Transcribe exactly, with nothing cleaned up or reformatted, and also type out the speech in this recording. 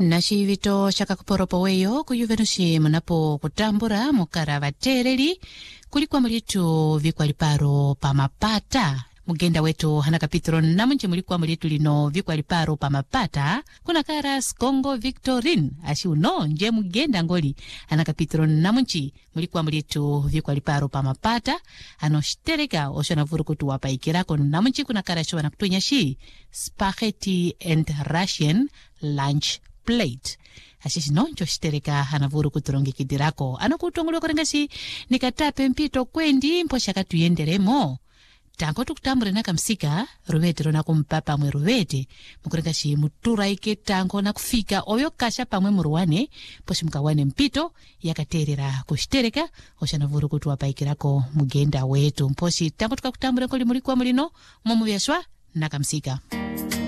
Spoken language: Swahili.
Nashivito shakakuporopoweyo kuyuvenushi munapo kutambura mukara vatereri kulikuwa mulitu vikwaliparo pamapata. Mugenda wetu hana kapitro namunji mulikuwa mulitu lino vikwaliparo pamapata kuna karas Congo Victorine ashi uno nje mugenda ngoli hana kapitro namunji mulikuwa mulitu vikwaliparo pamapata ano shitereka oshona vurukutu wapaikirako namunji kuna karasho wanakutunyashi spaghetti and Russian lunch plate. Ashishi noncho shitereka hanavuru kuturongekidirako anokutongolwa korengasi nikatape mpito kwendi mposha katuyenderemo. Tango tukutambure naka msika ruwete rona kumpapa mwe ruwete mukurengasi mutura ike tango na kufika oyo kasha pamwe muruwane poshi mkawane mpito yakaterera kushitereka oshana vuru kutuwapaikirako mugenda wetu mposhi tango tukakutambure kuli mulikuwa mulino momu vyashwa naka msika.